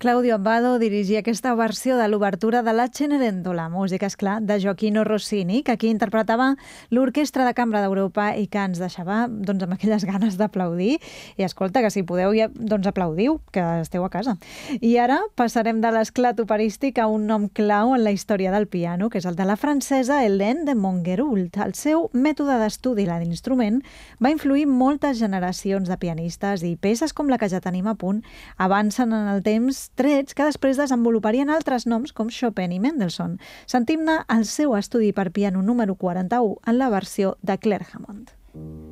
Claudio Abbado dirigia aquesta versió de l'obertura de la Cenerentola, música, esclar, de Gioacchino Rossini, que aquí interpretava l'Orquestra de Cambra d'Europa i que ens deixava doncs, amb aquelles ganes d'aplaudir. I escolta, que si podeu, ja, doncs aplaudiu, que esteu a casa. I ara passarem de l'esclat operístic a un nom clau en la història del piano, que és el de la francesa Hélène de Montgeroult. El seu mètode d'estudi de l'instrument va influir moltes generacions de pianistes i peces com la que ja tenim a punt avancen en el temps trets que després desenvoluparien altres noms com Chopin i Mendelssohn. Sentim-ne el seu estudi per piano número 41 en la versió de Claire Hammond.